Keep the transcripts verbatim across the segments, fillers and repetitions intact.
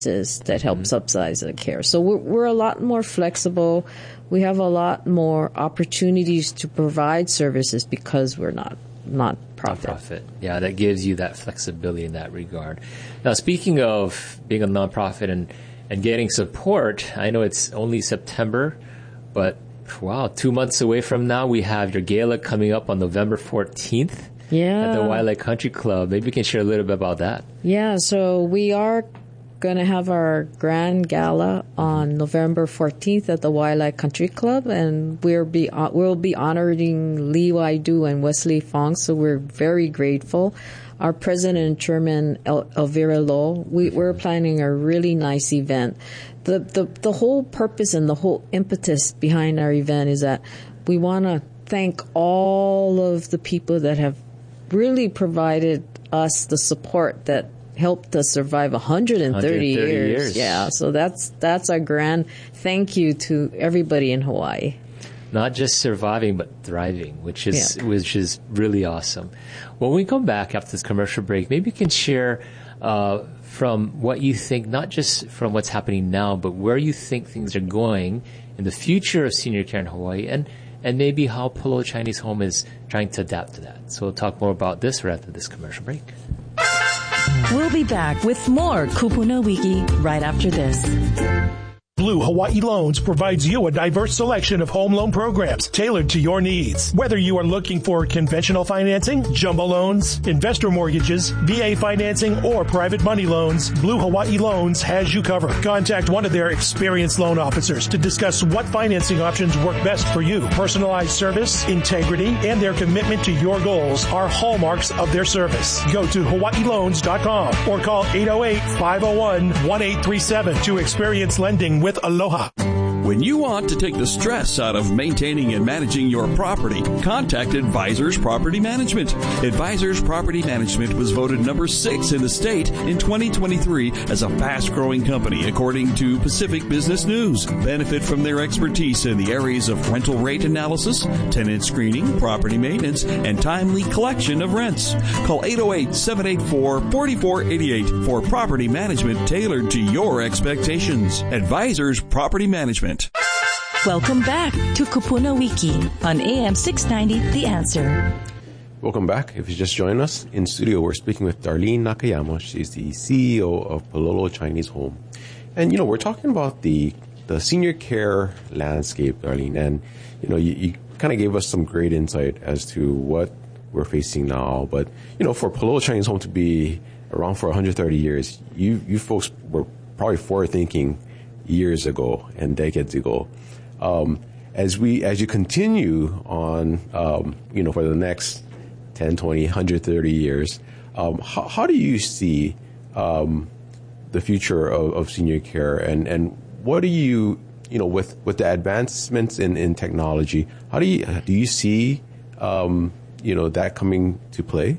that help mm-hmm. subsidize the care. So we're, we're a lot more flexible. We have a lot more opportunities to provide services because we're not not profit. Nonprofit. Yeah, that gives you that flexibility in that regard. Now, speaking of being a nonprofit and, and getting support, I know it's only September, but wow, two months away from now, we have your gala coming up on November fourteenth yeah. at the Waialae Country Club. Maybe you can share a little bit about that. Yeah, so we are going to have our grand gala on November fourteenth at the Waialae Country Club, and we'll be we'll be honoring Lee Wai-do and Wesley Fong, so we're very grateful. Our president and chairman, El- Elvira Lo, we, we're planning a really nice event. The, the the whole purpose and the whole impetus behind our event is that we want to thank all of the people that have really provided us the support that helped us survive one hundred thirty, one hundred thirty years. years. Yeah, so that's that's our grand thank you to everybody in Hawaii. Not just surviving, but thriving, which is yeah. which is really awesome. When we come back after this commercial break, maybe you can share uh, from what you think, not just from what's happening now, but where you think things are going in the future of senior care in Hawaii, and, and maybe how Palolo Chinese Home is trying to adapt to that. So we'll talk more about this right after this commercial break. We'll be back with more Kupuna Wiki right after this. Blue Hawaii Loans provides you a diverse selection of home loan programs tailored to your needs. Whether you are looking for conventional financing, jumbo loans, investor mortgages, V A financing, or private money loans, Blue Hawaii Loans has you covered. Contact one of their experienced loan officers to discuss what financing options work best for you. Personalized service, integrity, and their commitment to your goals are hallmarks of their service. Go to hawaii loans dot com or call eight oh eight, five oh one, one eight three seven to experience lending with Aloha. When you want to take the stress out of maintaining and managing your property, contact Advisors Property Management. Advisors Property Management was voted number six in the state in twenty twenty-three as a fast-growing company, according to Pacific Business News. Benefit from their expertise in the areas of rental rate analysis, tenant screening, property maintenance, and timely collection of rents. Call eight oh eight, seven eight four, four four eight eight for property management tailored to your expectations. Advisors Property Management. Welcome back to Kupuna Wiki on A M six ninety, The Answer. Welcome back. If you just joined us, in studio we're speaking with Darlene Nakayama. She's the C E O of Palolo Chinese Home. And, you know, we're talking about the the senior care landscape, Darlene. And, you know, you, you kind of gave us some great insight as to what we're facing now. But, you know, for Palolo Chinese Home to be around for one hundred thirty years, you, you folks were probably forward-thinking years ago and decades ago. Um, as we, as you continue on, um, you know, for the next ten, twenty, one hundred thirty years, um, how, how do you see, um, the future of, of senior care, and, and what do you, you know, with, with the advancements in, in technology, how do you, do you see, um, you know, that coming to play?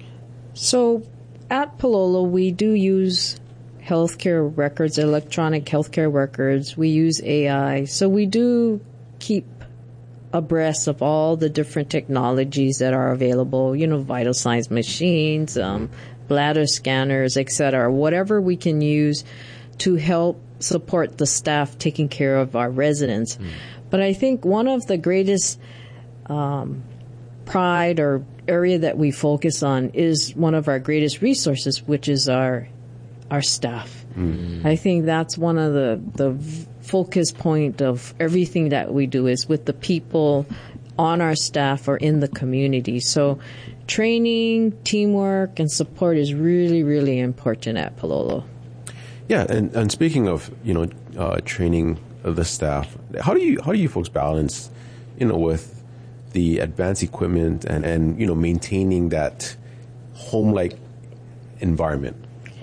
So at Palolo, we do use healthcare records, electronic healthcare records. We use A I. So we do keep abreast of all the different technologies that are available, you know, vital signs machines, um, bladder scanners, et cetera, whatever we can use to help support the staff taking care of our residents. Mm. But I think one of the greatest um, pride or area that we focus on is one of our greatest resources, which is our our staff. Mm. I think that's one of the, the focus point of everything that we do is with the people on our staff or in the community. So training, teamwork, and support is really, really important at Palolo. Yeah, and, and speaking of, you know, uh, training of the staff, how do you how do you folks balance, you know, with the advanced equipment and, and you know, maintaining that home-like environment?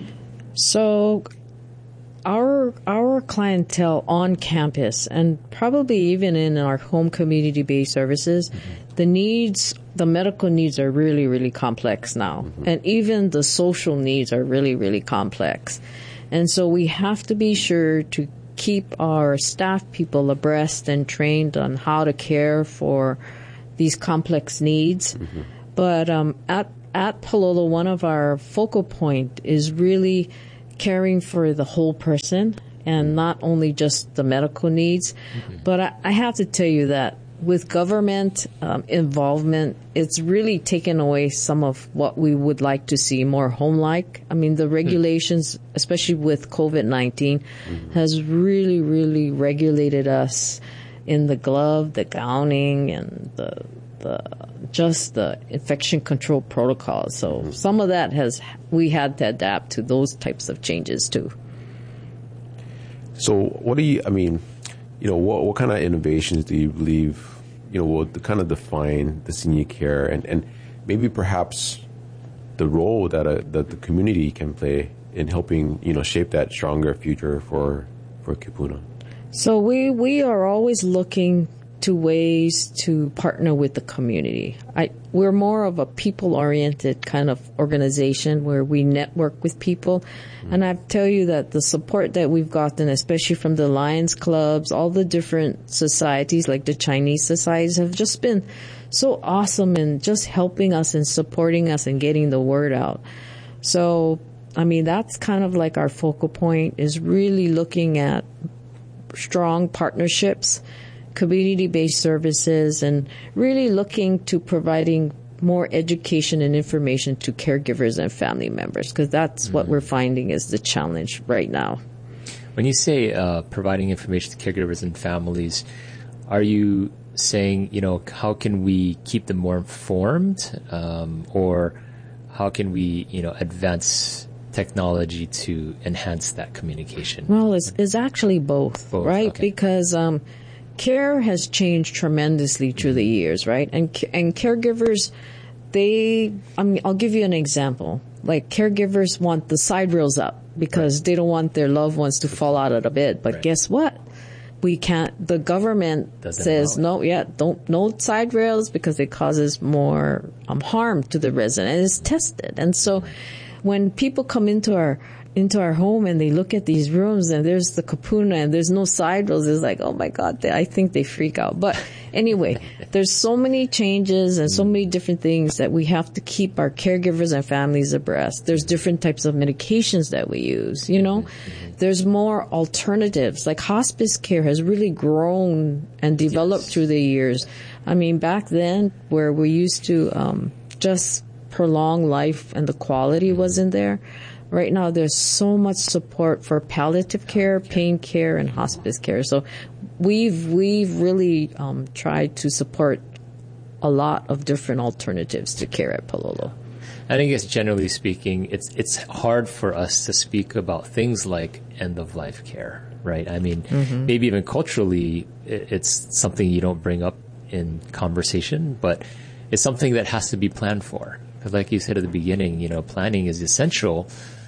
So our our clientele on campus and probably even in our home community-based services, mm-hmm. the needs, the medical needs are really, really complex now. Mm-hmm. And even the social needs are really, really complex. And so we have to be sure to keep our staff people abreast and trained on how to care for these complex needs. Mm-hmm. But um, at at Palolo, one of our focal point is really caring for the whole person and not only just the medical needs. Mm-hmm. But I, I have to tell you that with government um, involvement, it's really taken away some of what we would like to see more home-like. I mean, the regulations, mm-hmm. especially with COVID nineteen, mm-hmm. has really, really regulated us in the glove, the gowning, and the the just the infection control protocols. So mm-hmm. some of that has we had to adapt to those types of changes too. So what do you, I mean, you know, what what kind of innovations do you believe, you know, will kind of define the senior care and, and maybe perhaps the role that a, that the community can play in helping, you know, shape that stronger future for for Kupuna? So we, we are always looking to ways to partner with the community. I, we're more of a people-oriented kind of organization where we network with people. Mm-hmm. And I tell you that the support that we've gotten, especially from the Lions Clubs, all the different societies like the Chinese societies have just been so awesome in just helping us and supporting us and getting the word out. So, I mean, that's kind of like our focal point, is really looking at strong partnerships, community-based services, and really looking to providing more education and information to caregivers and family members, because that's mm-hmm. what we're finding is the challenge right now. When you say uh, providing information to caregivers and families, are you saying, you know, how can we keep them more informed, um, or how can we, you know, advance technology to enhance that communication? Well, it's, it's actually both, both right? Okay. Because um, care has changed tremendously through mm-hmm. the years, right? And and caregivers, they, I mean, I'll give you an example. Like, caregivers want the side rails up because right. they don't want their loved ones to fall out of the bed. But right. guess what? We can't, the government Doesn't says, no, yeah, don't, no side rails because it causes more um, harm to the resident. And it's tested. And so, mm-hmm. when people come into our into our home and they look at these rooms and there's the kupuna and there's no side rails, it's like, oh my God, they, I think they freak out. But anyway, there's so many changes and so many different things that we have to keep our caregivers and families abreast. There's different types of medications that we use, you know. Mm-hmm. There's more alternatives. Like, hospice care has really grown and developed yes. through the years. I mean, back then where we used to um, just prolong life and the quality wasn't there. Right now, there's so much support for palliative care, pain care, and hospice care. So we've we've really um, tried to support a lot of different alternatives to care at Pololo. I think it's generally speaking, it's it's hard for us to speak about things like end-of-life care, right? I mean, mm-hmm. maybe even culturally, it's something you don't bring up in conversation, but it's something that has to be planned for. Because like you said at the beginning, you know, planning is essential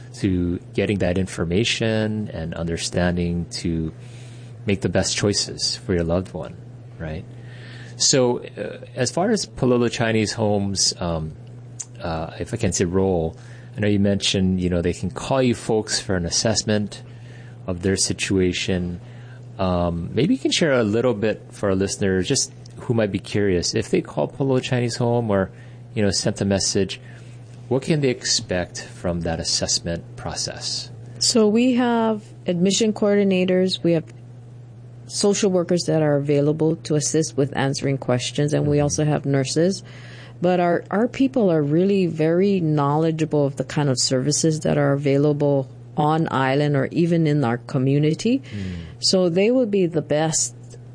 to getting that information and understanding to make the best choices for your loved one, right? So uh, as far as Pololo Chinese Homes, um, uh, if I can say role, I know you mentioned, you know, they can call you folks for an assessment of their situation. Um, maybe you can share a little bit for our listeners, just who might be curious. If they call Pololo Chinese Home or, you know, sent a message, what can they expect from that assessment process? So we have admission coordinators. We have social workers that are available to assist with answering questions, and we also have nurses. But our, our people are really very knowledgeable of the kind of services that are available on island or even in our community. Mm. So they would be the best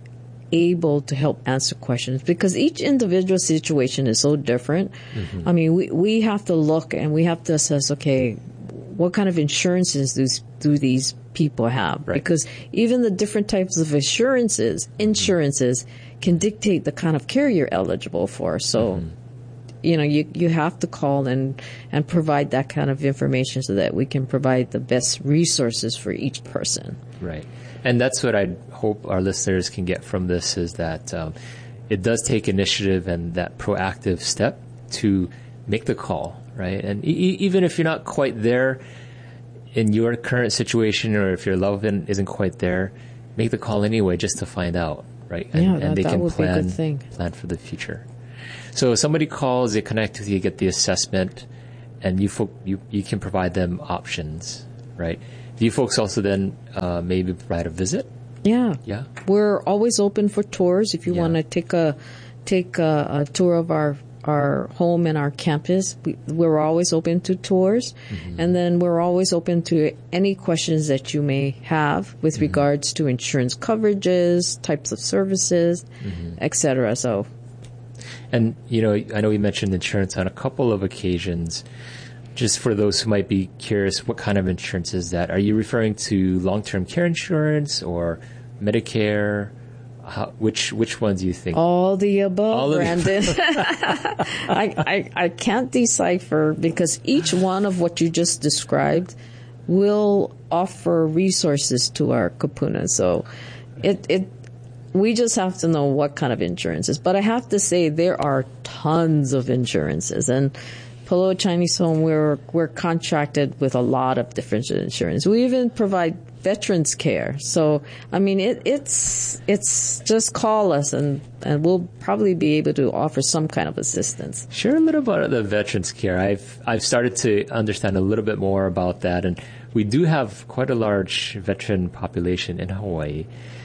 able to help answer questions, because each individual situation is so different. Mm-hmm. I mean, we, we have to look and we have to assess, okay, what kind of insurances do, do these people have? Right. Because even the different types of insurances, insurances can dictate the kind of care you're eligible for. So, mm-hmm. you know, you, you have to call and, and provide that kind of information so that we can provide the best resources for each person. Right. And that's what I hope our listeners can get from this, is that um, it does take initiative and that proactive step to make the call, right? And e- even if you're not quite there in your current situation, or if your loved one isn't quite there, make the call anyway just to find out, right? And, yeah, that, and they that can would plan, be a good thing. plan for the future. So if somebody calls, they connect with you, get the assessment, and you, fo- you, you can provide them options, right? Do you folks also then uh, maybe provide a visit? Yeah. Yeah. We're always open for tours. If you Yeah. want to take a take a, a tour of our our home and our campus, we, we're always open to tours. Mm-hmm. And then we're always open to any questions that you may have with mm-hmm. regards to insurance coverages, types of services, mm-hmm. et cetera. So, and you know, I know we mentioned insurance on a couple of occasions. Just for those who might be curious, what kind of insurance is that? Are you referring to long-term care insurance or Medicare? How, which which ones do you think? All the above, All Brandon. I, I I can't decipher because each one of what you just described will offer resources to our kupuna. So it it we just have to know what kind of insurances. But I have to say there are tons of insurances, and Pololo Chinese Home, we're we're contracted with a lot of different insurance. We even provide veterans care. So, I mean, it, it's it's just call us and, and we'll probably be able to offer some kind of assistance. Share a little about the veterans care. I've I've started to understand a little bit more about that, and we do have quite a large veteran population in Hawaii.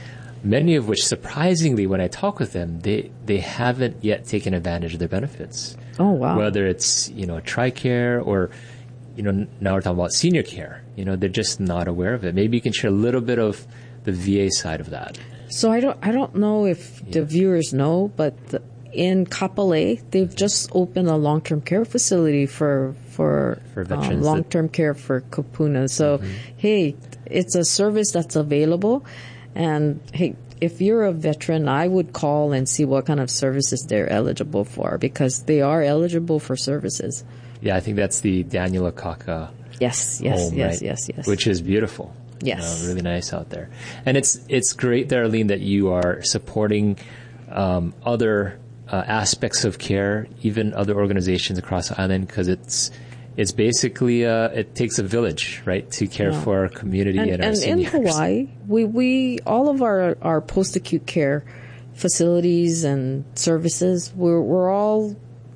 Many of which, surprisingly, when I talk with them, they they haven't yet taken advantage of their benefits. Oh wow! Whether it's you know TRICARE or you know now we're talking about senior care. You know they're just not aware of it. Maybe you can share a little bit of the V A side of that. So I don't I don't know if yeah. the viewers know, but the, in Kapolei they've just opened a long term care facility for for, for veterans, um, long term care for kupuna. So mm-hmm. hey, it's a service that's available. And hey, if you're a veteran, I would call and see what kind of services they're eligible for, because they are eligible for services. Yeah, I think that's the Daniel Akaka Yes, yes, home, yes, right? yes, yes. Which is beautiful. Yes. You know, really nice out there. And it's it's great, Darlene, that you are supporting um, other uh, aspects of care, even other organizations across the island, because it's It's basically, uh, it takes a village, right, to care yeah. for our community and, and our and seniors. And in Hawaii, we, we, all of our, our post-acute care facilities and services, we're, we're all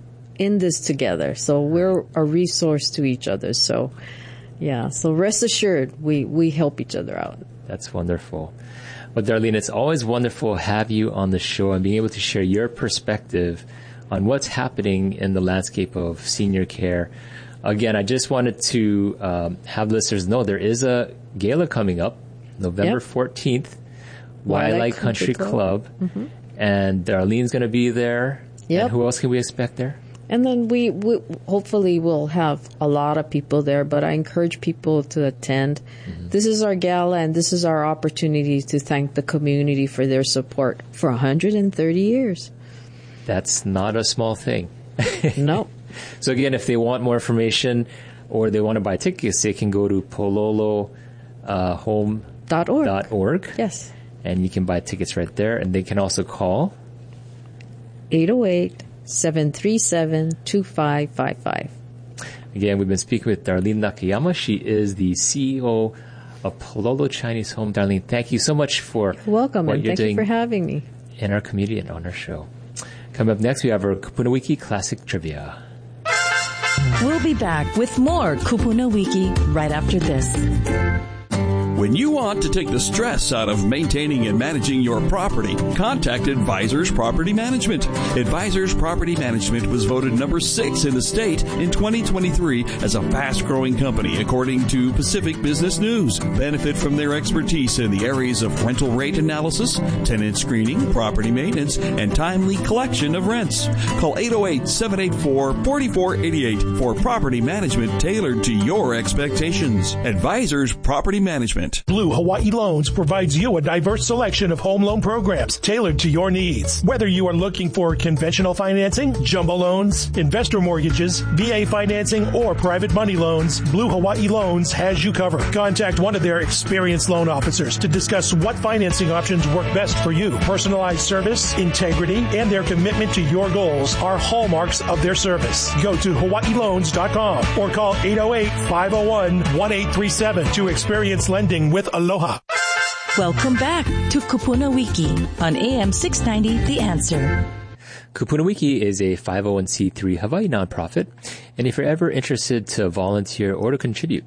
in this together. So we're a resource to each other. So, yeah, so rest assured, we, we help each other out. That's wonderful. Well, Darlene, it's always wonderful to have you on the show and being able to share your perspective on what's happening in the landscape of senior care. Again, I just wanted to um, have listeners know there is a gala coming up, November yep. fourteenth, Waialae Country, Country Club, Club. Mm-hmm. And Darlene's going to be there. Yep. And who else can we expect there? And then we, we hopefully will have a lot of people there, but I encourage people to attend. Mm-hmm. This is our gala, and this is our opportunity to thank the community for their support for one hundred thirty years. That's not a small thing. No. So again, if they want more information or they want to buy tickets, they can go to pololo home dot org. Yes. And you can buy tickets right there. And they can also call eight oh eight, seven three seven, two five five five. Again, we've been speaking with Darlene Nakayama. She is the C E O of Pololo Chinese Home. Darlene, thank you so much for you're welcome, what and you're thank doing you for having me in our community and on our show. Coming up next, we have our Kupuna Wiki Classic Trivia. We'll be back with more Kupuna Wiki right after this. When you want to take the stress out of maintaining and managing your property, contact Advisors Property Management. Advisors Property Management was voted number six in the state in twenty twenty-three as a fast-growing company, according to Pacific Business News. Benefit from their expertise in the areas of rental rate analysis, tenant screening, property maintenance, and timely collection of rents. Call eight oh eight, seven eight four, four four eight eight for property management tailored to your expectations. Advisors Property Management. Blue Hawaii Loans provides you a diverse selection of home loan programs tailored to your needs. Whether you are looking for conventional financing, jumbo loans, investor mortgages, V A financing, or private money loans, Blue Hawaii Loans has you covered. Contact one of their experienced loan officers to discuss what financing options work best for you. Personalized service, integrity, and their commitment to your goals are hallmarks of their service. Go to hawaii loans dot com or call eight oh eight, five oh one, one eight three seven to experience lending with Aloha. Welcome back to Kupuna Wiki on A M six ninety The Answer. Kupuna Wiki is a five oh one c three Hawaii nonprofit, and if you're ever interested to volunteer or to contribute,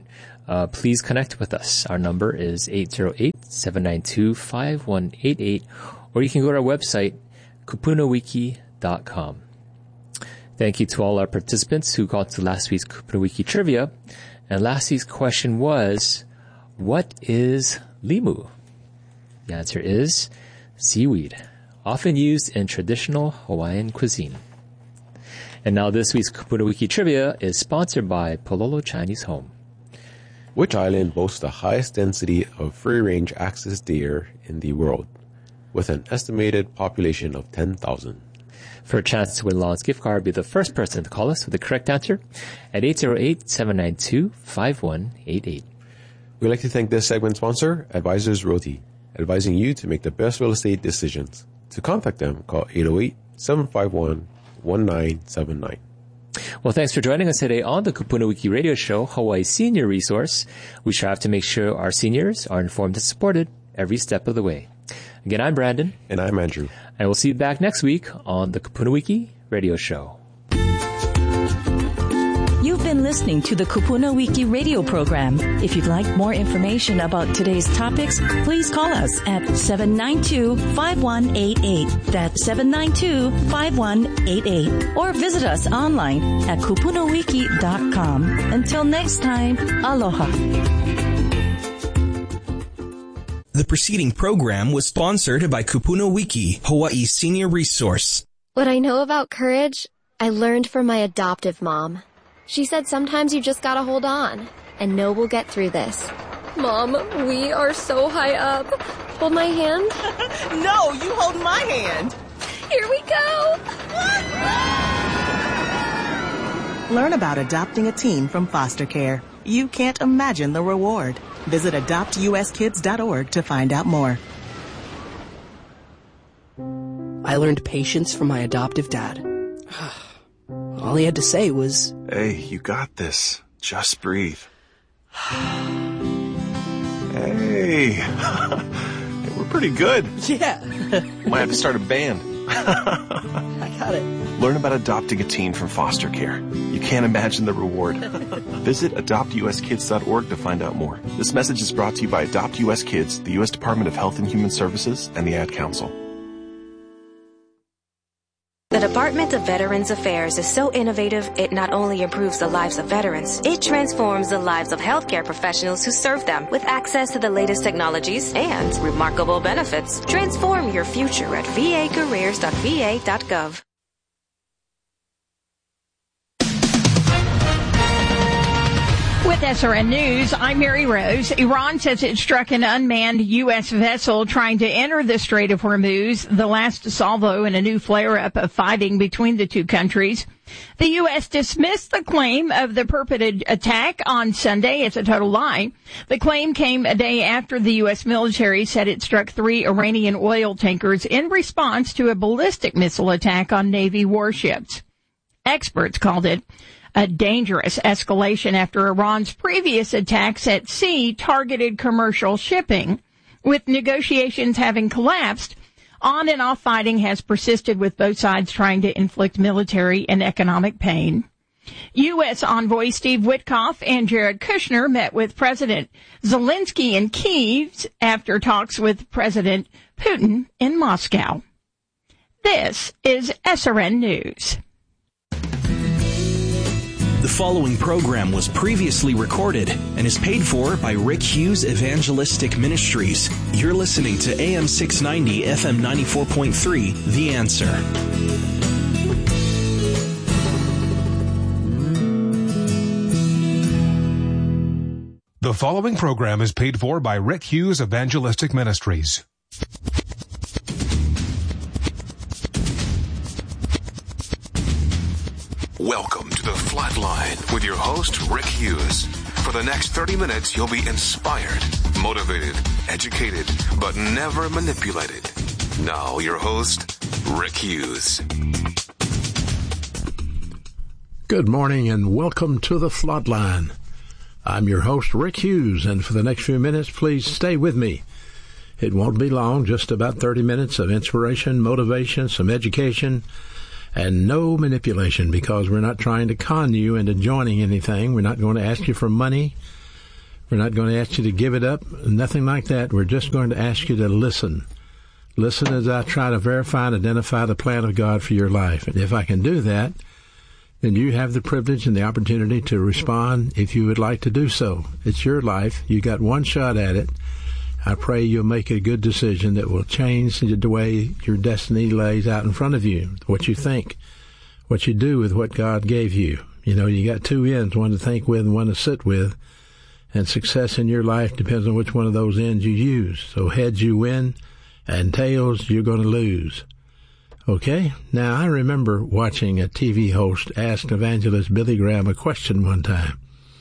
uh, please connect with us. Our number is eight zero eight, seven nine two, five one eight eight, or you can go to our website, kupuna wiki dot com. Thank you to all our participants who called to last week's Kupuna Wiki Trivia. And last week's question was, what is limu? The answer is seaweed, often used in traditional Hawaiian cuisine. And now this week's Kupuna Wiki Trivia is sponsored by Pololo Chinese Home. Which island boasts the highest density of free-range axis deer in the world, with an estimated population of ten thousand? For a chance to win Lawrence gift card, be the first person to call us with the correct answer at eight zero eight, seven nine two, five one eight eight. We'd like to thank this segment sponsor, Advisors Realty, advising you to make the best real estate decisions. To contact them, call eight zero eight, seven five one, one nine seven nine. Well, thanks for joining us today on the Kupuna Wiki Radio Show, Hawaii Senior Resource. We strive to make sure our seniors are informed and supported every step of the way. Again, I'm Brandon. And I'm Andrew. And we'll see you back next week on the Kupuna Wiki Radio Show. You've been listening to the Kupuna Wiki radio program. If you'd like more information about today's topics, please call us at seven nine two, five one eight eight. That's seven nine two, five one eight eight. Or visit us online at kupuna wiki dot com. Until next time, aloha. The preceding program was sponsored by Kupuna Wiki, Hawaii's senior resource. What I know about courage, I learned from my adoptive mom. She said sometimes you just gotta hold on and know we'll get through this. Mom, we are so high up. Hold my hand. No, you hold my hand. Here we go. Learn about adopting a teen from foster care. You can't imagine the reward. Visit adopt u s kids dot org to find out more. I learned patience from my adoptive dad. All he had to say was, "Hey, you got this. Just breathe." Hey, we're pretty good. Yeah. Might have to start a band. I got it. Learn about adopting a teen from foster care. You can't imagine the reward. Visit adopt u s kids dot org to find out more. This message is brought to you by Adopt U S Kids, the U S Department of Health and Human Services, and the Ad Council. The Department of Veterans Affairs is so innovative, it not only improves the lives of veterans, it transforms the lives of healthcare professionals who serve them with access to the latest technologies and remarkable benefits. Transform your future at v a careers dot v a dot gov. With S R N News, I'm Mary Rose. Iran says it struck an unmanned U S vessel trying to enter the Strait of Hormuz, the last salvo in a new flare-up of fighting between the two countries. The U S dismissed the claim of the purported attack on Sunday as a total lie. The claim came a day after the U S military said it struck three Iranian oil tankers in response to a ballistic missile attack on Navy warships. Experts called it a dangerous escalation after Iran's previous attacks at sea targeted commercial shipping. With negotiations having collapsed, on and off fighting has persisted with both sides trying to inflict military and economic pain. U S envoy Steve Witkoff and Jared Kushner met with President Zelensky in Kyiv after talks with President Putin in Moscow. This is S R N News. The following program was previously recorded and is paid for by Rick Hughes Evangelistic Ministries. You're listening to A M six ninety, F M ninety-four point three, The Answer. The following program is paid for by Rick Hughes Evangelistic Ministries. Welcome to the Flatline with your host, Rick Hughes. For the next thirty minutes, you'll be inspired, motivated, educated, but never manipulated. Now, your host, Rick Hughes. Good morning and welcome to the Flatline. I'm your host, Rick Hughes, and for the next few minutes, please stay with me. It won't be long, just about thirty minutes of inspiration, motivation, some education, and no manipulation, because we're not trying to con you into joining anything. We're not going to ask you for money. We're not going to ask you to give it up, nothing like that. We're just going to ask you to listen. Listen as I try to verify and identify the plan of God for your life. And if I can do that, then you have the privilege and the opportunity to respond if you would like to do so. It's your life. You got one shot at it. I pray you'll make a good decision that will change the way your destiny lays out in front of you, what you think, what you do with what God gave you. You know, you got two ends, one to think with and one to sit with, and success in your life depends on which one of those ends you use. So heads you win, and tails you're going to lose. Okay? Now, I remember watching a T V host ask evangelist Billy Graham a question one time.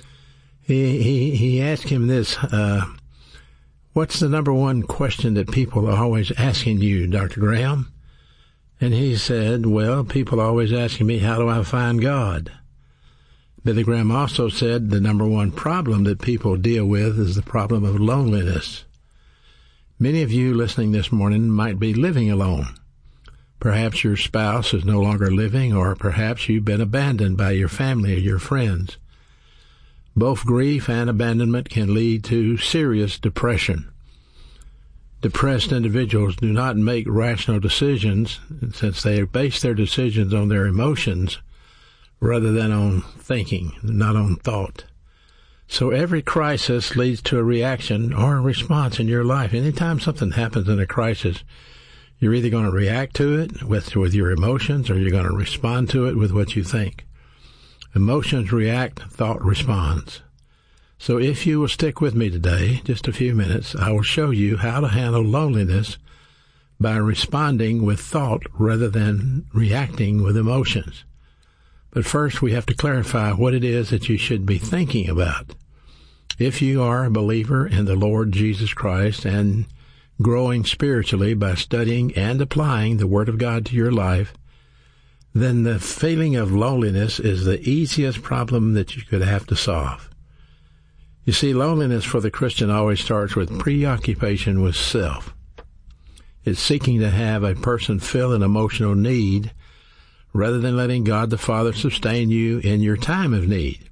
He he, he asked him this, uh, what's the number one question that people are always asking you, Doctor Graham? And he said, well, people are always asking me, how do I find God? Billy Graham also said the number one problem that people deal with is the problem of loneliness. Many of you listening this morning might be living alone. Perhaps your spouse is no longer living, or perhaps you've been abandoned by your family or your friends. Both grief and abandonment can lead to serious depression. Depressed individuals do not make rational decisions, since they base their decisions on their emotions rather than on thinking, not on thought. So every crisis leads to a reaction or a response in your life. Anytime something happens in a crisis, you're either going to react to it with, with your emotions, or you're going to respond to it with what you think. Emotions react, thought responds. So if you will stick with me today, just a few minutes, I will show you how to handle loneliness by responding with thought rather than reacting with emotions. But first, we have to clarify what it is that you should be thinking about. If you are a believer in the Lord Jesus Christ and growing spiritually by studying and applying the Word of God to your life, then the feeling of loneliness is the easiest problem that you could have to solve. You see, loneliness for the Christian always starts with preoccupation with self. It's seeking to have a person fill an emotional need rather than letting God the Father sustain you in your time of need.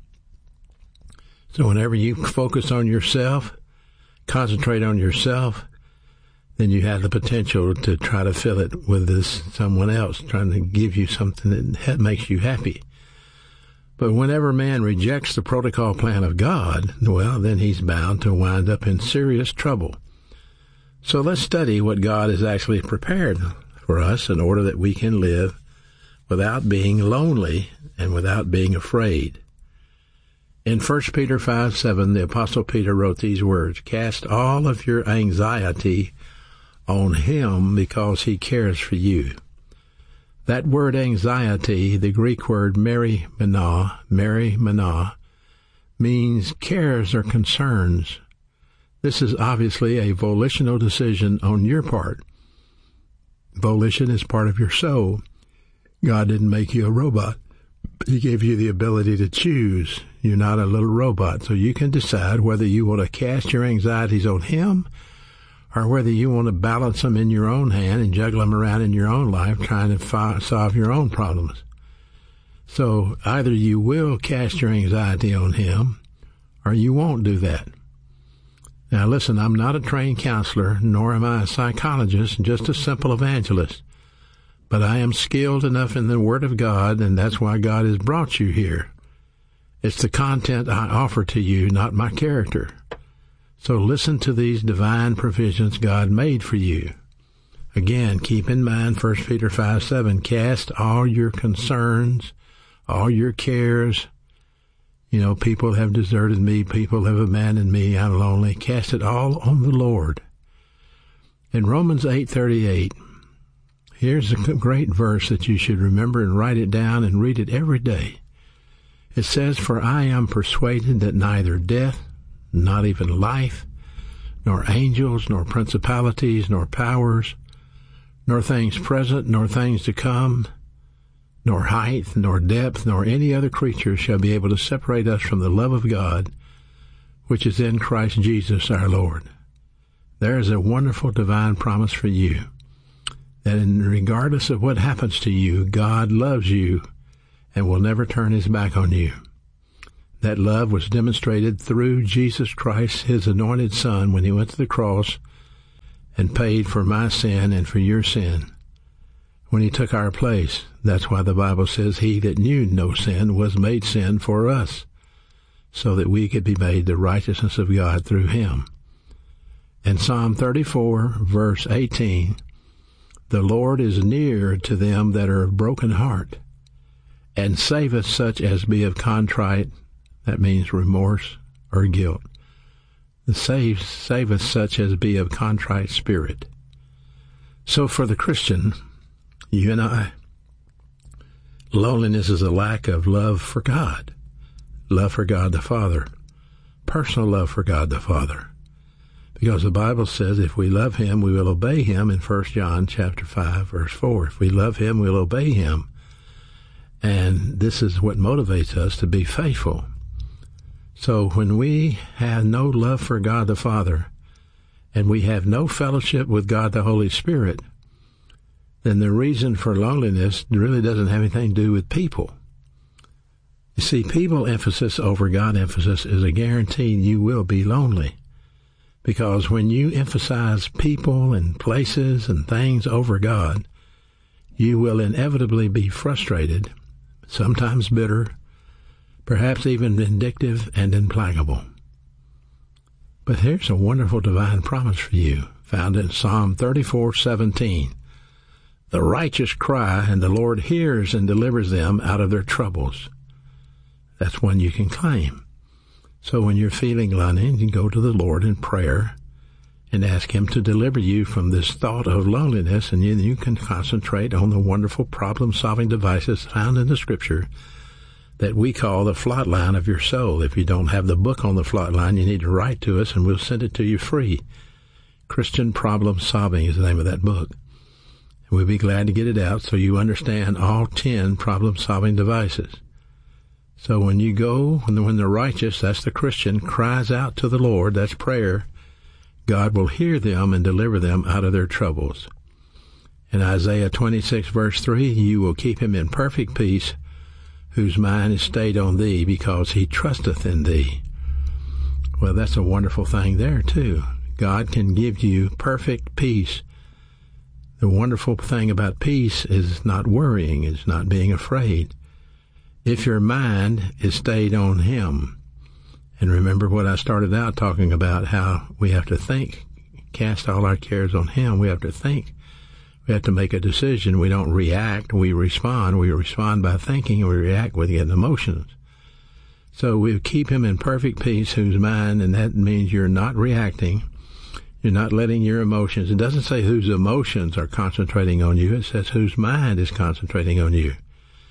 So whenever you focus on yourself, concentrate on yourself, then you have the potential to try to fill it with this someone else, trying to give you something that makes you happy. But whenever man rejects the protocol plan of God, well, then he's bound to wind up in serious trouble. So let's study what God has actually prepared for us in order that we can live without being lonely and without being afraid. In First Peter five seven, the Apostle Peter wrote these words, "Cast all of your anxiety on him because he cares for you." That word anxiety, the Greek word merimena, merimena, means cares or concerns. This is obviously a volitional decision on your part. Volition is part of your soul. God didn't make you a robot. He gave you the ability to choose. You're not a little robot, so you can decide whether you want to cast your anxieties on him or whether you want to balance them in your own hand and juggle them around in your own life, trying to fi- solve your own problems. So either you will cast your anxiety on him, or you won't do that. Now listen, I'm not a trained counselor, nor am I a psychologist, just a simple evangelist. But I am skilled enough in the Word of God, and that's why God has brought you here. It's the content I offer to you, not my character. So listen to these divine provisions God made for you. Again, keep in mind First Peter five seven, cast all your concerns, all your cares. You know, people have deserted me, people have abandoned me, I'm lonely. Cast it all on the Lord. In Romans eight thirty-eight, here's a great verse that you should remember and write it down and read it every day. It says, "For I am persuaded that neither death, not even life, nor angels, nor principalities, nor powers, nor things present, nor things to come, nor height, nor depth, nor any other creature shall be able to separate us from the love of God, which is in Christ Jesus our Lord." There is a wonderful divine promise for you, that in, regardless of what happens to you, God loves you and will never turn his back on you. That love was demonstrated through Jesus Christ, his anointed Son, when he went to the cross and paid for my sin and for your sin. When he took our place, that's why the Bible says he that knew no sin was made sin for us, so that we could be made the righteousness of God through him. In Psalm thirty-four, verse eighteen, the Lord is near to them that are of broken heart, and saveth such as be of contrite, that means remorse or guilt. The save, saveth such as be of contrite spirit. So for the Christian, you and I, loneliness is a lack of love for God, love for God the Father, personal love for God the Father. Because the Bible says if we love him, we will obey him in First John chapter five, verse four. If we love him, we'll obey him. And this is what motivates us to be faithful. So when we have no love for God the Father, and we have no fellowship with God the Holy Spirit, then the reason for loneliness really doesn't have anything to do with people. You see, people emphasis over God emphasis is a guarantee you will be lonely. Because when you emphasize people and places and things over God, you will inevitably be frustrated, sometimes bitter, perhaps even vindictive and implacable. But here's a wonderful divine promise for you, found in Psalm thirty-four seventeen. The righteous cry, and the Lord hears and delivers them out of their troubles. That's one you can claim. So when you're feeling lonely, you can go to the Lord in prayer and ask him to deliver you from this thought of loneliness, and you, you can concentrate on the wonderful problem-solving devices found in the Scripture that we call the Flot Line of your soul. If you don't have the book on the Flot Line, you need to write to us, and we'll send it to you free. Christian Problem Solving is the name of that book. And we'll be glad to get it out so you understand all ten problem-solving devices. So when you go, when the, when the righteous, that's the Christian, cries out to the Lord, that's prayer, God will hear them and deliver them out of their troubles. In Isaiah twenty-six, verse three, you will keep him in perfect peace, whose mind is stayed on thee, because he trusteth in thee. Well, that's a wonderful thing there, too. God can give you perfect peace. The wonderful thing about peace is not worrying, is not being afraid. If your mind is stayed on him, and remember what I started out talking about, how we have to think, cast all our cares on him. We have to think. We have to make a decision. We don't react. We respond. We respond by thinking, and we react with emotions. So we keep him in perfect peace, whose mind, and that means you're not reacting. You're not letting your emotions. It doesn't say whose emotions are concentrating on you. It says whose mind is concentrating on you.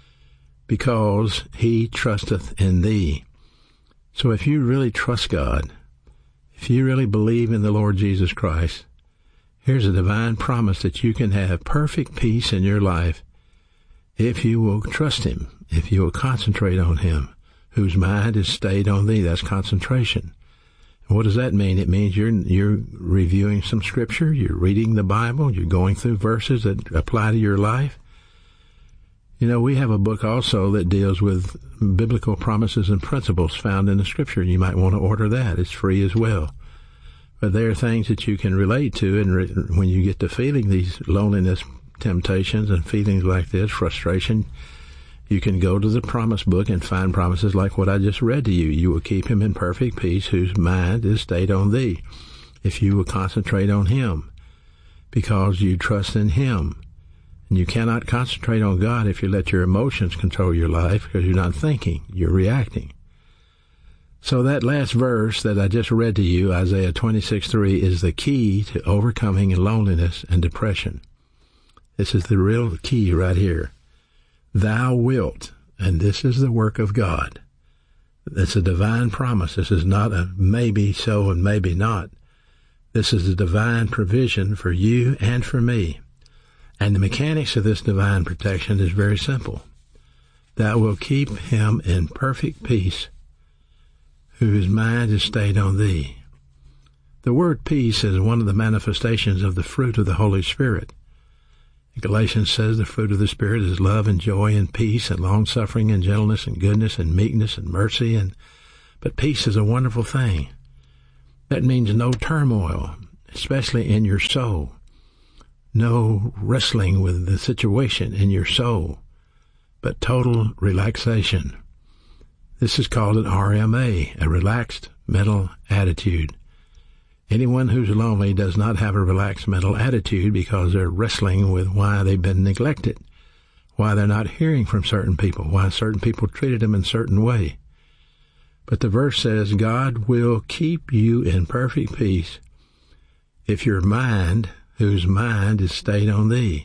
Because he trusteth in thee. So if you really trust God, if you really believe in the Lord Jesus Christ, here's a divine promise that you can have perfect peace in your life if you will trust him, if you will concentrate on him, whose mind is stayed on thee. That's concentration. And what does that mean? It means you're you're reviewing some scripture, you're reading the Bible, you're going through verses that apply to your life. You know, we have a book also that deals with biblical promises and principles found in the Scripture. You might want to order that. It's free as well. But there are things that you can relate to, and re- when you get to feeling these loneliness, temptations, and feelings like this, frustration, you can go to the promise book and find promises like what I just read to you. You will keep him in perfect peace, whose mind is stayed on thee, if you will concentrate on him, because you trust in him. And you cannot concentrate on God if you let your emotions control your life, because you're not thinking, you're reacting. So that last verse that I just read to you, Isaiah twenty-six three, is the key to overcoming loneliness and depression. This is the real key right here. Thou wilt, and this is the work of God. It's a divine promise. This is not a maybe so and maybe not. This is a divine provision for you and for me. And the mechanics of this divine protection is very simple. Thou wilt keep him in perfect peace, whose mind is stayed on thee. The word peace is one of the manifestations of the fruit of the Holy Spirit. Galatians says the fruit of the Spirit is love and joy and peace and long-suffering and gentleness and goodness and meekness and mercy and But peace is a wonderful thing. That means no turmoil, especially in your soul. No wrestling with the situation in your soul, but total relaxation. This is called an R M A, a relaxed mental attitude. Anyone who's lonely does not have a relaxed mental attitude because they're wrestling with why they've been neglected, why they're not hearing from certain people, why certain people treated them in a certain way. But the verse says, God will keep you in perfect peace if your mind, whose mind is stayed on thee.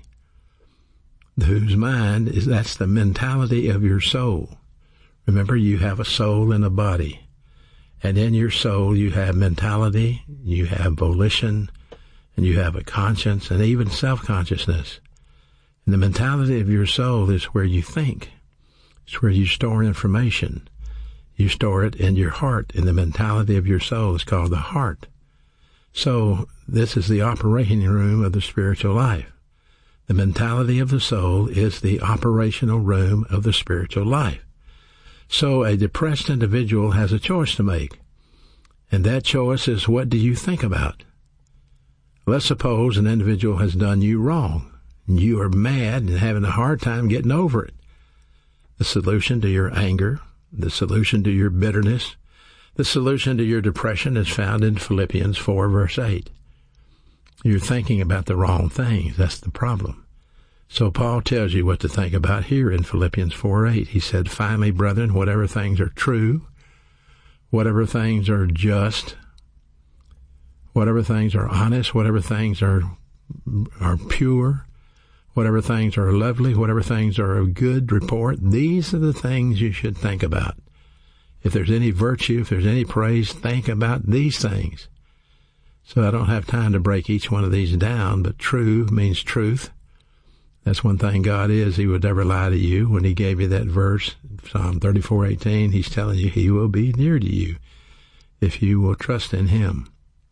Whose mind is, that's the mentality of your soul. Remember, you have a soul and a body. And in your soul, you have mentality, you have volition, and you have a conscience, and even self-consciousness. And the mentality of your soul is where you think. It's where you store information. You store it in your heart, and the mentality of your soul is called the heart. So this is the operating room of the spiritual life. The mentality of the soul is the operational room of the spiritual life. So a depressed individual has a choice to make, and that choice is, what do you think about? Let's suppose an individual has done you wrong, and you are mad and having a hard time getting over it. The solution to your anger, the solution to your bitterness, the solution to your depression is found in Philippians four, verse eight. You're thinking about the wrong things. That's the problem. So Paul tells you what to think about here in Philippians four eight. He said, finally, brethren, whatever things are true, whatever things are just, whatever things are honest, whatever things are are pure, whatever things are lovely, whatever things are of good report, these are the things you should think about. If there's any virtue, if there's any praise, think about these things. So I don't have time to break each one of these down, but true means truth. That's one thing God is. He would never lie to you. When he gave you that verse, Psalm thirty-four eighteen, he's telling you he will be near to you if you will trust in him.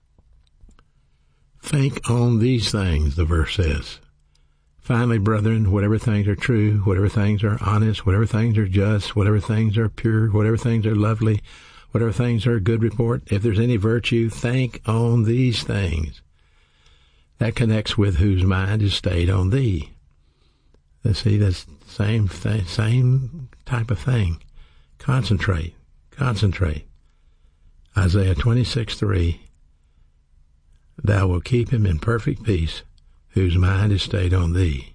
Think on these things, the verse says. Finally, brethren, whatever things are true, whatever things are honest, whatever things are just, whatever things are pure, whatever things are lovely, whatever things are good report, if there's any virtue, think on these things. That connects with whose mind is stayed on thee. Let's see, that's the same thing, same type of thing. Concentrate, concentrate. Isaiah twenty-six three, thou wilt keep him in perfect peace, whose mind is stayed on thee.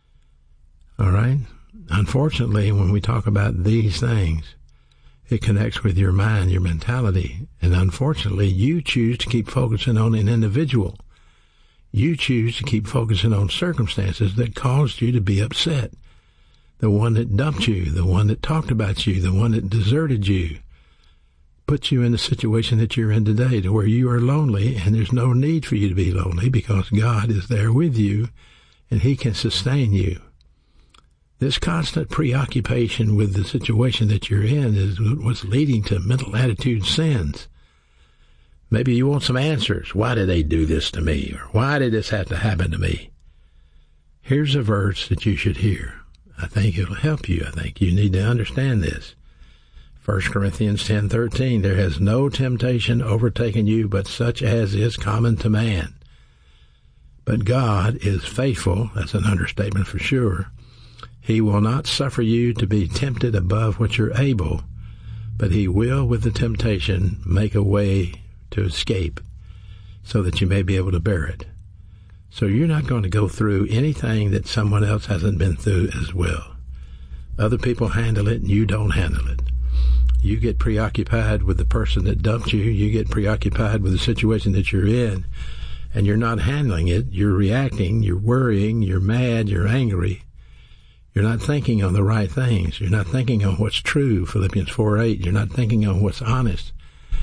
All right? Unfortunately, when we talk about these things, it connects with your mind, your mentality. And unfortunately, you choose to keep focusing on an individual. You choose to keep focusing on circumstances that caused you to be upset. The one that dumped you, the one that talked about you, the one that deserted you, put you in the situation that you're in today, to where you are lonely, and there's no need for you to be lonely because God is there with you and he can sustain you. This constant preoccupation with the situation that you're in is what's leading to mental attitude sins. Maybe you want some answers. Why did they do this to me? Or why did this have to happen to me? Here's a verse that you should hear. I think it'll help you. I think you need to understand this. First Corinthians ten thirteen, there has no temptation overtaken you but such as is common to man. But God is faithful, that's an understatement for sure. He will not suffer you to be tempted above what you're able, but he will with the temptation make a way to escape so that you may be able to bear it. So you're not going to go through anything that someone else hasn't been through as well. Other people handle it and you don't handle it. You get preoccupied with the person that dumped you. You get preoccupied with the situation that you're in, and you're not handling it. You're reacting. You're worrying. You're mad. You're angry. You're not thinking on the right things. You're not thinking on what's true, Philippians four eight. You're not thinking on what's honest.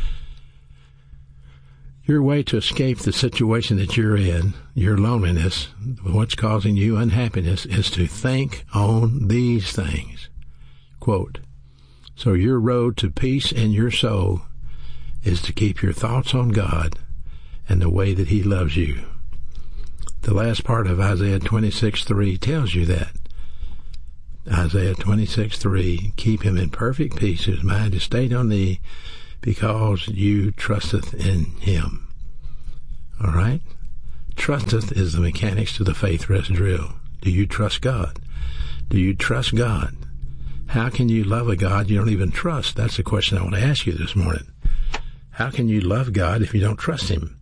Your way to escape the situation that you're in, your loneliness, what's causing you unhappiness, is to think on these things. Quote, so your road to peace in your soul is to keep your thoughts on God and the way that he loves you. The last part of Isaiah twenty-six three tells you that. Isaiah twenty-six three, keep him in perfect peace, whose mind is stayed on thee, because you trusteth in him. All right? Trusteth is the mechanics to the faith rest drill. Do you trust God? Do you trust God? How can you love a God you don't even trust? That's the question I want to ask you this morning. How can you love God if you don't trust him?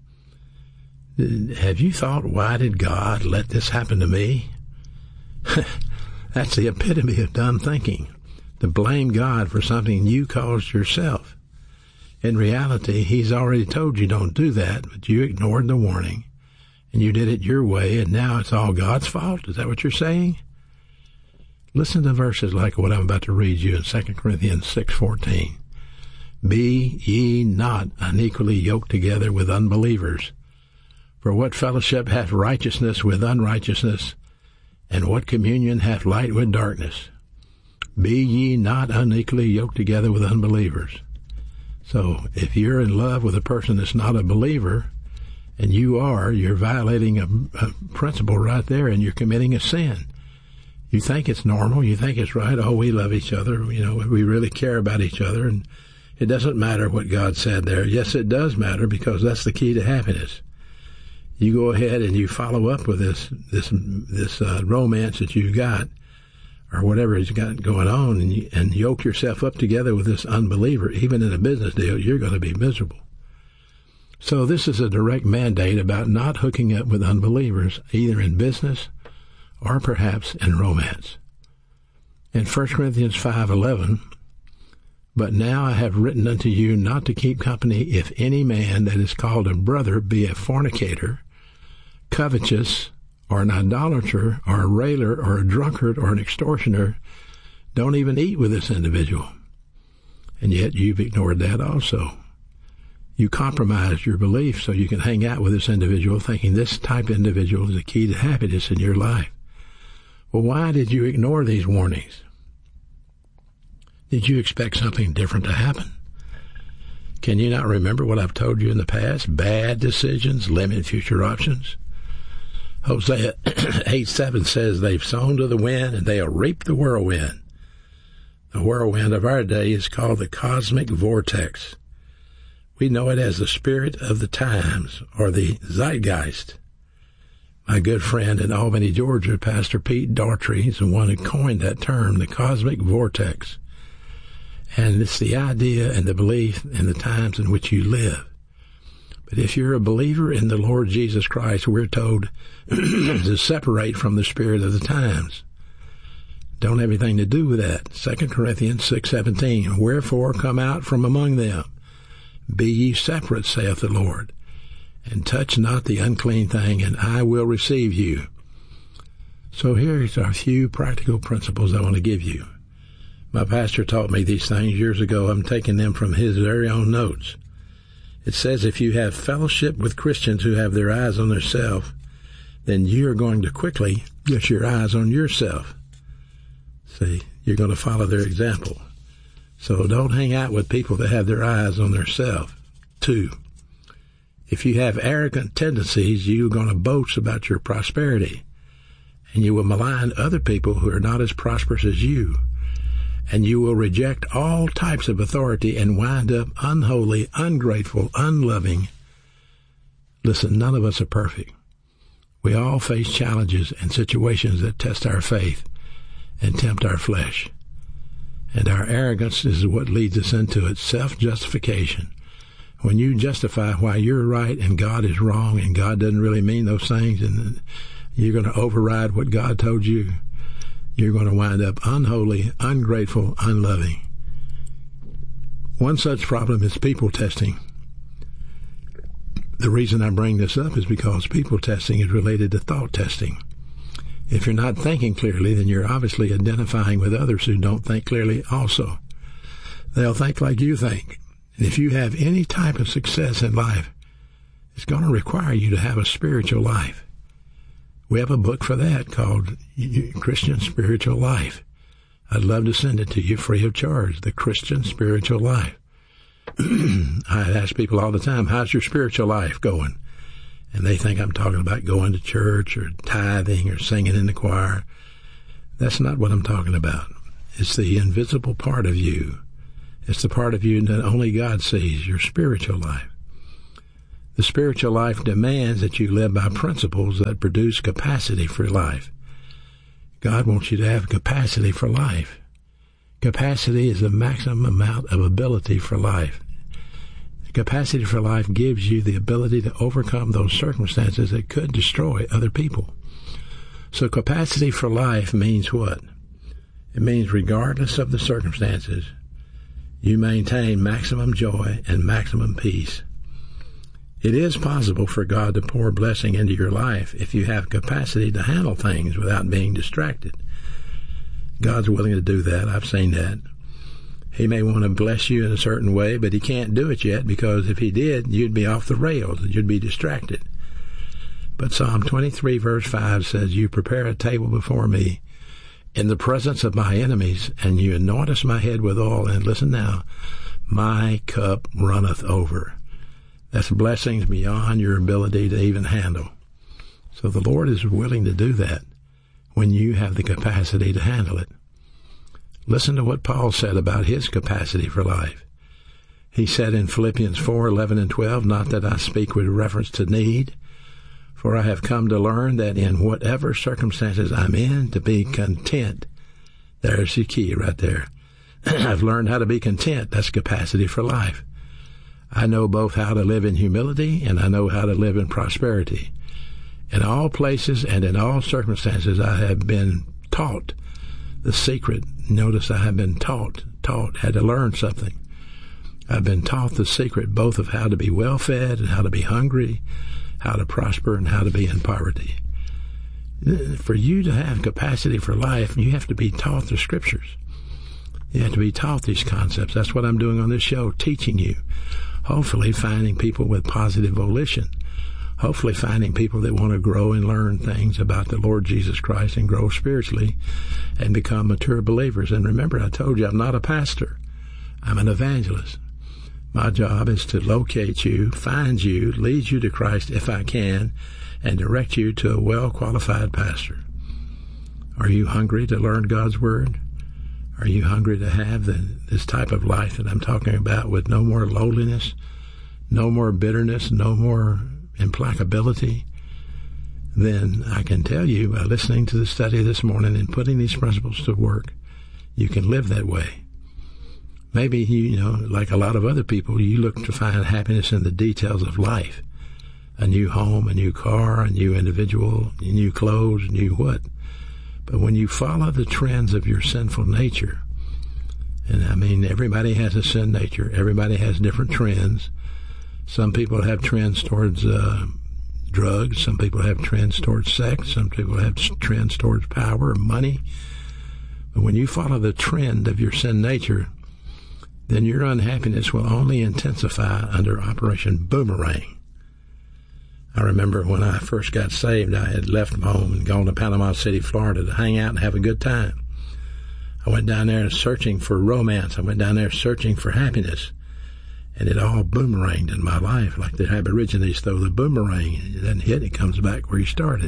Have you thought, why did God let this happen to me? That's the epitome of dumb thinking, to blame God for something you caused yourself. In reality, he's already told you don't do that, but you ignored the warning, and you did it your way, and now it's all God's fault? Is that what you're saying? Listen to verses like what I'm about to read you in Second Corinthians six fourteen. Be ye not unequally yoked together with unbelievers. For what fellowship hath righteousness with unrighteousness? And what communion hath light with darkness? Be ye not unequally yoked together with unbelievers. So if you're in love with a person that's not a believer, and you are, you're violating a, a principle right there, and you're committing a sin. You think it's normal. You think it's right. Oh, we love each other. You know, we really care about each other, and it doesn't matter what God said there. Yes, it does matter, because that's the key to happiness. You go ahead and you follow up with this this this uh, romance that you got, or whatever you've got going on, and you, and yoke yourself up together with this unbeliever. Even in a business deal, you're going to be miserable. So this is a direct mandate about not hooking up with unbelievers, either in business or perhaps in romance. In First Corinthians five eleven, but now I have written unto you not to keep company if any man that is called a brother be a fornicator, covetous, or an idolater, or a railer, or a drunkard, or an extortioner. Don't even eat with this individual. And yet you've ignored that also. You compromised your belief so you can hang out with this individual, thinking this type of individual is the key to happiness in your life. Well, why did you ignore these warnings? Did you expect something different to happen? Can you not remember what I've told you in the past? Bad decisions limit future options. Hosea eight seven says they've sown to the wind and they'll reap the whirlwind. The whirlwind of our day is called the cosmic vortex. We know it as the spirit of the times, or the zeitgeist. My good friend in Albany, Georgia, Pastor Pete Daughtry, is the one who coined that term, the cosmic vortex. And it's the idea and the belief in the times in which you live. But if you're a believer in the Lord Jesus Christ, we're told to separate from the spirit of the times. Don't have anything to do with that. Second Corinthians six seventeen, wherefore come out from among them. Be ye separate, saith the Lord, and touch not the unclean thing, and I will receive you. So here's a few practical principles I want to give you. My pastor taught me these things years ago. I'm taking them from his very own notes. It says if you have fellowship with Christians who have their eyes on themselves, then you're going to quickly get your eyes on yourself. See, you're going to follow their example. So don't hang out with people that have their eyes on themselves. Two, if you have arrogant tendencies, you're going to boast about your prosperity, and you will malign other people who are not as prosperous as you. And you will reject all types of authority and wind up unholy, ungrateful, unloving. Listen, none of us are perfect. We all face challenges and situations that test our faith and tempt our flesh. And our arrogance is what leads us into it, self-justification. When you justify why you're right and God is wrong and God doesn't really mean those things, and you're going to override what God told you, you're going to wind up unholy, ungrateful, unloving. One such problem is people testing. The reason I bring this up is because people testing is related to thought testing. If you're not thinking clearly, then you're obviously identifying with others who don't think clearly also. They'll think like you think. And if you have any type of success in life, it's going to require you to have a spiritual life. We have a book for that called Christian Spiritual Life. I'd love to send it to you free of charge, the Christian Spiritual Life. I ask people all the time, how's your spiritual life going? And they think I'm talking about going to church or tithing or singing in the choir. That's not what I'm talking about. It's the invisible part of you. It's the part of you that only God sees, your spiritual life. The spiritual life demands that you live by principles that produce capacity for life. God wants you to have capacity for life. Capacity is the maximum amount of ability for life. Capacity for life gives you the ability to overcome those circumstances that could destroy other people. So capacity for life means what? It means regardless of the circumstances, you maintain maximum joy and maximum peace. It is possible for God to pour blessing into your life if you have capacity to handle things without being distracted. God's willing to do that. I've seen that. He may want to bless you in a certain way, but he can't do it yet, because if he did, you'd be off the rails. You'd be distracted. But Psalm twenty-three verse five says, you prepare a table before me in the presence of my enemies, and you anoint my head with oil, and listen now, my cup runneth over. That's blessings beyond your ability to even handle. So the Lord is willing to do that when you have the capacity to handle it. Listen to what Paul said about his capacity for life. He said in Philippians four eleven and twelve, not that I speak with reference to need, for I have come to learn that in whatever circumstances I'm in, to be content. There's the key right there. I've learned how to be content. That's capacity for life. I know both how to live in humility and I know how to live in prosperity. In all places and in all circumstances, I have been taught the secret. Notice I have been taught, taught, had to learn something. I've been taught the secret both of how to be well-fed and how to be hungry, how to prosper and how to be in poverty. For you to have capacity for life, you have to be taught the scriptures. You have to be taught these concepts. That's what I'm doing on this show, teaching you. Hopefully finding people with positive volition. Hopefully finding people that want to grow and learn things about the Lord Jesus Christ and grow spiritually and become mature believers. And remember, I told you I'm not a pastor. I'm an evangelist. My job is to locate you, find you, lead you to Christ if I can, and direct you to a well-qualified pastor. Are you hungry to learn God's Word? Are you hungry to have the, this type of life that I'm talking about, with no more lowliness, no more bitterness, no more implacability? Then I can tell you, by listening to the study this morning and putting these principles to work, you can live that way. Maybe, you know, like a lot of other people, you look to find happiness in the details of life. A new home, a new car, a new individual, new clothes, new what. But when you follow the trends of your sinful nature, and I mean, everybody has a sin nature. Everybody has different trends. Some people have trends towards uh, drugs. Some people have trends towards sex. Some people have trends towards power or money. But when you follow the trend of your sin nature, then your unhappiness will only intensify under Operation Boomerang. I remember when I first got saved, I had left home and gone to Panama City, Florida to hang out and have a good time. I went down there searching for romance. I went down there searching for happiness. And it all boomeranged in my life, like the Aborigines throw the boomerang. It doesn't hit, it comes back where you started.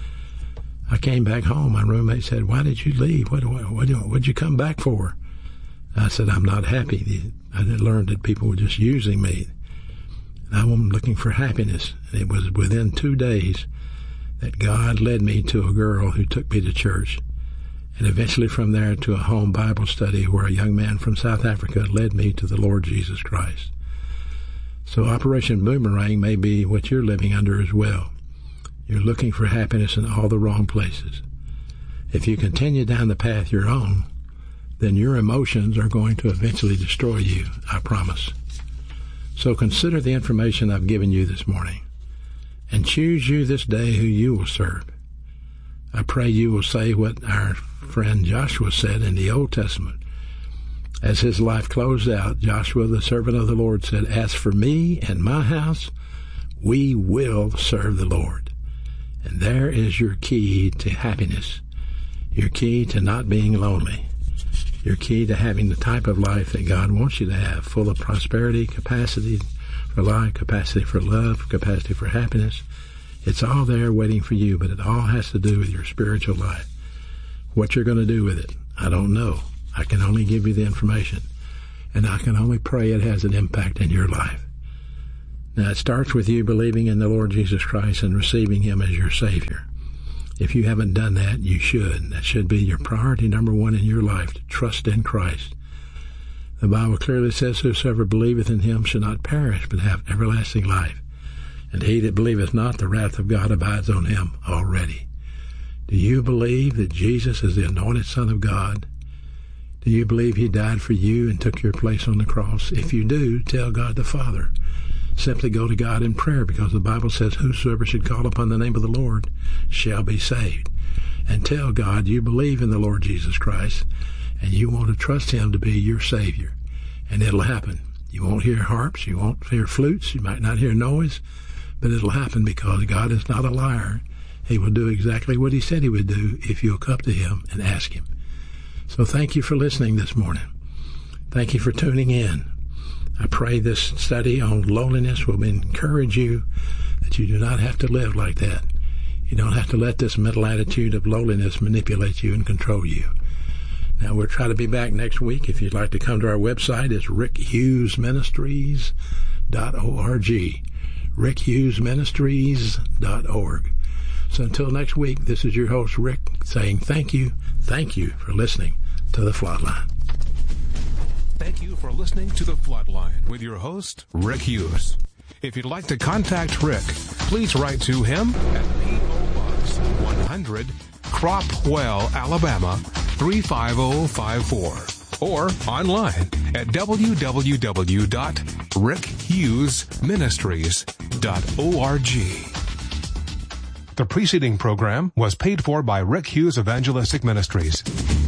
I came back home. My roommate said, why did you leave? What, what, what, what'd you come back for? I said, I'm not happy. I learned that people were just using me. I'm looking for happiness. And it was within two days that God led me to a girl who took me to church. And eventually from there to a home Bible study where a young man from South Africa led me to the Lord Jesus Christ. So Operation Boomerang may be what you're living under as well. You're looking for happiness in all the wrong places. If you continue down the path you're on, then your emotions are going to eventually destroy you, I promise. So consider the information I've given you this morning, and choose you this day who you will serve. I pray you will say what our friend Joshua said in the Old Testament. As his life closed out, Joshua, the servant of the Lord, said, as for me and my house, we will serve the Lord. And there is your key to happiness, your key to not being lonely, your key to having the type of life that God wants you to have, full of prosperity, capacity for life, capacity for love, capacity for happiness. It's all there waiting for you, but it all has to do with your spiritual life. What you're going to do with it, I don't know. I can only give you the information. And I can only pray it has an impact in your life. Now, it starts with you believing in the Lord Jesus Christ and receiving Him as your Savior. If you haven't done that, you should. That should be your priority number one in your life, to trust in Christ. The Bible clearly says, whosoever believeth in Him shall not perish, but have everlasting life. And he that believeth not, the wrath of God abides on him already. Do you believe that Jesus is the anointed Son of God? Do you believe He died for you and took your place on the cross? If you do, tell God the Father. Simply go to God in prayer, because the Bible says, whosoever should call upon the name of the Lord shall be saved. And tell God you believe in the Lord Jesus Christ, and you want to trust Him to be your Savior. And it'll happen. You won't hear harps, you won't hear flutes, you might not hear noise, but it'll happen, because God is not a liar. He will do exactly what He said He would do if you'll come to Him and ask Him. So thank you for listening this morning. Thank you for tuning in. I pray this study on loneliness will encourage you that you do not have to live like that. You don't have to let this mental attitude of loneliness manipulate you and control you. Now, we'll try to be back next week. If you'd like to come to our website, it's rick hughes ministries dot org. rick hughes ministries dot org. So until next week, this is your host, Rick, saying thank you, thank you for listening to The Floodline. Thank you for listening to The Floodline with your host, Rick Hughes. If you'd like to contact Rick, please write to him at P O. Box one hundred, Cropwell, Alabama, three five zero five four, or online at w w w dot rick hughes ministries dot org. The preceding program was paid for by Rick Hughes Evangelistic Ministries.